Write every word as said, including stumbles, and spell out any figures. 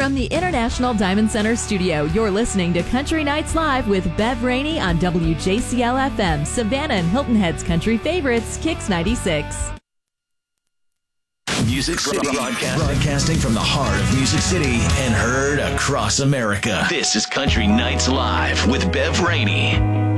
From the International Diamond Center studio, you're listening to Country Nights Live with Bev Rainey on W J C L F M, Savannah and Hilton Head's country favorites, Kicks ninety-six. Music City, broadcasting. broadcasting from the heart of Music City and heard across America. This is Country Nights Live with Bev Rainey.